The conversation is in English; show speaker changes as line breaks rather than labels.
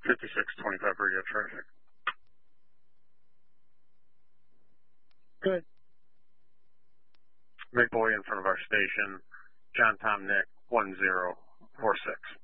5625 radio traffic.
Good.
Make boy in front of our station, John Tom Nick 1046.